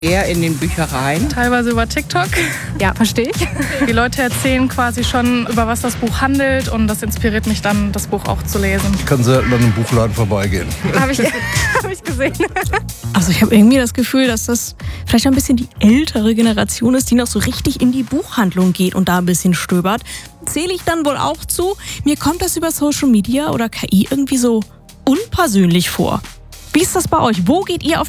Eher in den Büchereien. Teilweise über TikTok. Ja, verstehe ich. Die Leute erzählen quasi schon, über was das Buch handelt und das inspiriert mich dann, das Buch auch zu lesen. Ich kann selten an einem Buchladen vorbeigehen. Habe ich gesehen. Also ich habe irgendwie das Gefühl, dass das vielleicht ein bisschen die ältere Generation ist, die noch so richtig in die Buchhandlung geht und da ein bisschen stöbert. Zähle ich dann wohl auch zu? Mir kommt das über Social Media oder KI irgendwie so unpersönlich vor. Wie ist das bei euch? Wo geht ihr auf